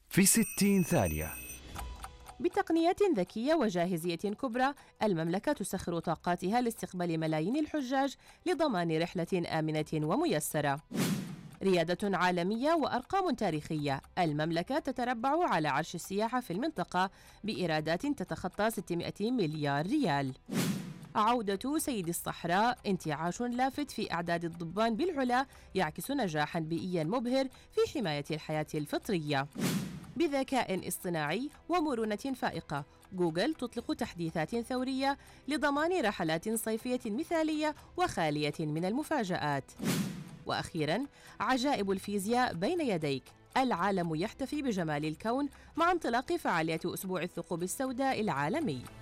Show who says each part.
Speaker 1: في 60 ثانية.
Speaker 2: بتقنيات ذكية وجاهزية كبرى، المملكة تسخر طاقاتها لاستقبال ملايين الحجاج لضمان رحلة آمنة وميسرة. ريادة عالمية وأرقام تاريخية، المملكة تتربع على عرش السياحة في المنطقة بإيرادات تتخطى 600 مليار ريال. عودة سيد الصحراء، انتعاش لافت في أعداد الضبان بالعلا يعكس نجاحاً بيئياً مبهر في حماية الحياة الفطرية. بذكاء اصطناعي ومرونة فائقة، جوجل تطلق تحديثات ثورية لضمان رحلات صيفية مثالية وخالية من المفاجآت. وأخيراً، عجائب الفيزياء بين يديك، العالم يحتفي بجمال الكون مع انطلاق فعالية أسبوع الثقوب السوداء العالمي.